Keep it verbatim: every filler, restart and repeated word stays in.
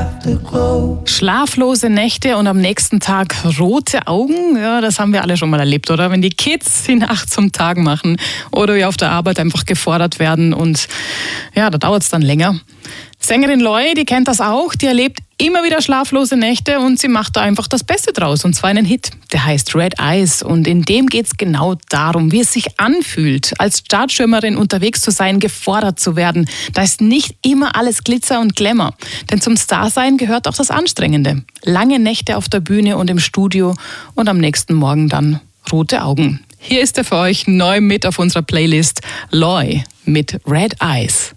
afterglow. Schlaflose Nächte und am nächsten Tag rote Augen, ja, das haben wir alle schon mal erlebt, oder? Wenn die Kids die Nacht zum Tag machen oder wir auf der Arbeit einfach gefordert werden und ja, da dauert es dann länger. Sängerin Loi, die kennt das auch, die erlebt immer wieder schlaflose Nächte und sie macht da einfach das Beste draus, und zwar einen Hit, der heißt Red Eyes, und in dem geht es genau darum, wie es sich anfühlt, als Chartstürmerin unterwegs zu sein, gefordert zu werden. Da ist nicht immer alles Glitzer und Glamour, denn zum Starsein gehört auch das Anstrengende. Lange Nächte auf der Bühne und im Studio und am nächsten Morgen dann rote Augen. Hier ist er für euch neu mit auf unserer Playlist, Loi mit Red Eyes.